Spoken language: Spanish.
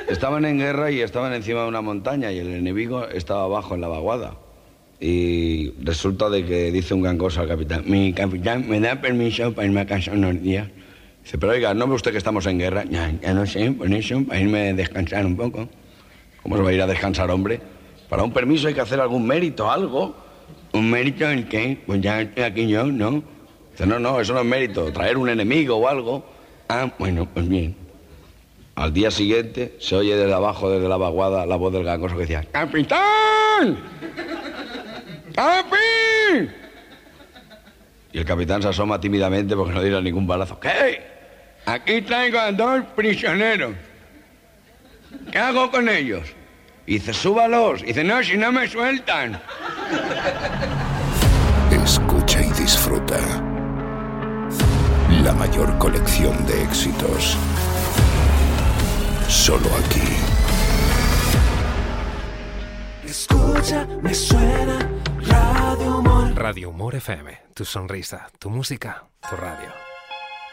Estaban en guerra y estaban encima de una montaña y el enemigo estaba abajo en la vaguada. Y resulta de que dice un gangoso al capitán: mi capitán, ¿me da permiso para irme a casa unos días? Dice: pero oiga, ¿no ve usted que estamos en guerra? Ya no sé, por eso, para irme a descansar un poco. ¿Cómo se va a ir a descansar, hombre? Para un permiso hay que hacer algún mérito, algo. ¿Un mérito en qué? Pues ya estoy aquí yo, ¿no? Dice: no, eso no es mérito, traer un enemigo o algo. Ah, bueno, pues bien. Al día siguiente se oye desde abajo, desde la vaguada, la voz del gangoso que decía: ¡Capitán! ¡Capi! Y el capitán se asoma tímidamente porque no diera ningún balazo. ¿Qué? Aquí traigo a 2 prisioneros. ¿Qué hago con ellos? Y dice: súbalos. Y dice: no, si no me sueltan. Escucha y disfruta. La mayor colección de éxitos. Solo aquí. Escucha, me suena Radio Humor. Radio Humor FM, tu sonrisa, tu música, tu radio.